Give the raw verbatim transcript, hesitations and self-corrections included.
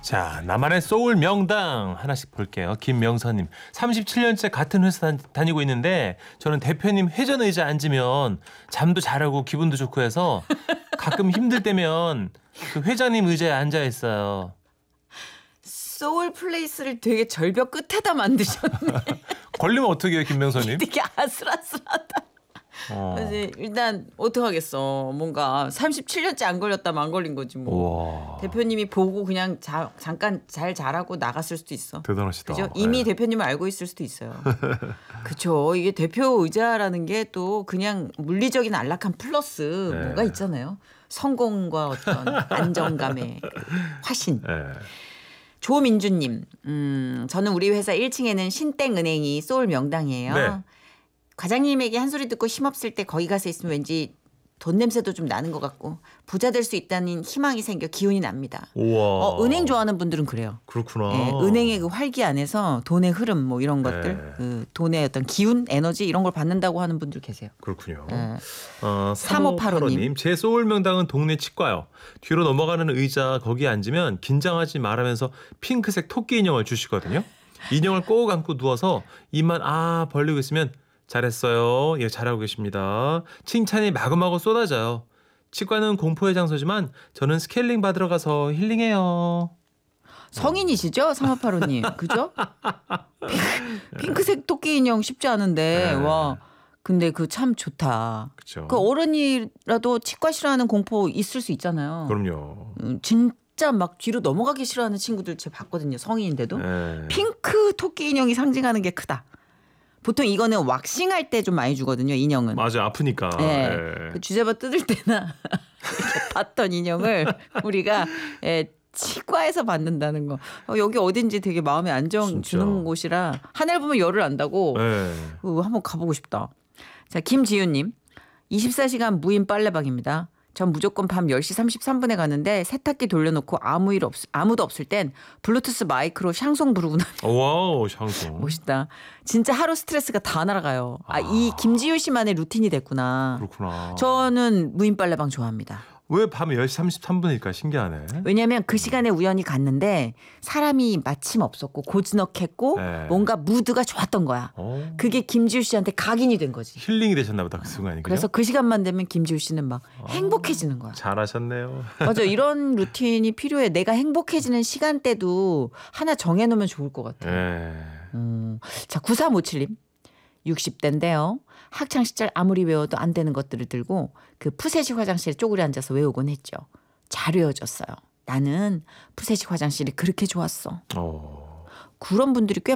자, 나만의 소울 명당 하나씩 볼게요. 김명선님, 삼십칠 년째 같은 회사 다니고 있는데 저는 대표님 회전 의자 앉으면 잠도 잘하고 기분도 좋고 해서 가끔 힘들 때면 그 회장님 의자에 앉아 있어요. 소울 플레이스를 되게 절벽 끝에다 만드셨네. 걸리면 어떻게 해요, 김명선님? 되게 아슬아슬하다. 어. 그래서 일단 어떡하겠어. 뭔가 삼십칠 년째 안 걸렸다면 안 걸린 거지 뭐. 우와. 대표님이 보고 그냥 자, 잠깐 잘 자라고 나갔을 수도 있어. 대단하시다. 그죠? 이미 네. 대표님을 알고 있을 수도 있어요. 그렇죠. 이게 대표 의자라는 게 또 그냥 물리적인 안락한 플러스 네. 뭐가 있잖아요. 성공과 어떤 안정감의 그 화신. 네. 조민주님, 음, 저는 우리 회사 일 층에는 신땡은행이 소울 명당이에요. 네. 과장님에게 한 소리 듣고 힘없을 때 거기 가서 있으면 왠지 돈 냄새도 좀 나는 것 같고 부자 될 수 있다는 희망이 생겨 기운이 납니다. 우와. 어, 은행 좋아하는 분들은 그래요. 그렇구나. 예, 은행의 그 활기 안에서 돈의 흐름 뭐 이런 것들, 네. 그 돈의 어떤 기운, 에너지 이런 걸 받는다고 하는 분들 계세요. 그렇군요. 예. 어, 삼오팔오 님. 삼오팔오 님, 제 소울 명당은 동네 치과요. 뒤로 넘어가는 의자 거기에 앉으면 긴장하지 말라면서 핑크색 토끼 인형을 주시거든요. 인형을 꼭 안고 누워서 입만 아 벌리고 있으면 잘했어요. 예, 잘하고 계십니다. 칭찬이 마구마구 쏟아져요. 치과는 공포의 장소지만 저는 스케일링 받으러 가서 힐링해요. 성인이시죠? 삼오팔오 님. 그죠? 핑크색 토끼 인형 쉽지 않은데 네. 와 근데 그 참 좋다. 그렇죠. 그 어른이라도 치과 싫어하는 공포 있을 수 있잖아요. 그럼요. 음, 진짜 막 뒤로 넘어가기 싫어하는 친구들 제가 봤거든요. 성인인데도. 네. 핑크 토끼 인형이 상징하는 게 크다. 보통 이거는 왁싱할 때 좀 많이 주거든요. 인형은. 맞아, 아프니까. 네. 예. 그 주제바 뜯을 때나 이렇게 봤던 인형을 우리가 예, 치과에서 받는다는 거. 어, 여기 어딘지 되게 마음에 안정 진짜. 주는 곳이라 하늘 보면 열을 안다고 네. 어, 한번 가보고 싶다. 자, 김지윤님. 이십사 시간 무인 빨래방입니다. 전 무조건 밤 열 시 삼십삼 분에 가는데 세탁기 돌려놓고 아무 일 없, 아무도 없을 땐 블루투스 마이크로 샹송 부르고 나면 와우, 샹송. 멋있다. 진짜 하루 스트레스가 다 날아가요. 아, 이 김지윤 씨만의 루틴이 됐구나. 그렇구나. 저는 무인 빨래방 좋아합니다. 왜 밤 열 시 삼십삼 분일까 신기하네. 왜냐하면 그 시간에 우연히 갔는데 사람이 마침 없었고 고즈넉했고 네. 뭔가 무드가 좋았던 거야. 어. 그게 김지우 씨한테 각인이 된 거지. 힐링이 되셨나 보다 그 순간이. 그래서 그 시간만 되면 김지우 씨는 막 아. 행복해지는 거야. 잘하셨네요. 맞아. 이런 루틴이 필요해. 내가 행복해지는 시간대도 하나 정해놓으면 좋을 것 같아. 네. 음. 자, 구삼오칠 님. 육십 대인데요. 학창시절 아무리 외워도 안 되는 것들을 들고 그 푸세식 화장실에 쪼그려 앉아서 외우곤 했죠. 잘 외워졌어요. 나는 푸세식 화장실이 그렇게 좋았어. 어. 그런 분들이 꽤